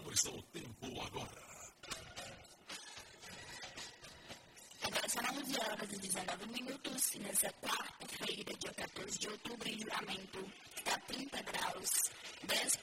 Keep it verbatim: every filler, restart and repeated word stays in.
previsão do tempo agora. Agora serão onze horas e dezenove minutos, nessa quarta-feira, dia quatorze de outubro, em Juramento, está trinta graus, dez